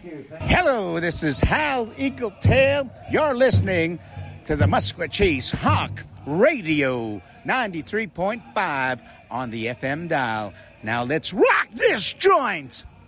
Hello, this is Hal Eagletail. You're listening to the Musquechies Hawk Radio 93.5 on the FM dial. Now let's rock this joint!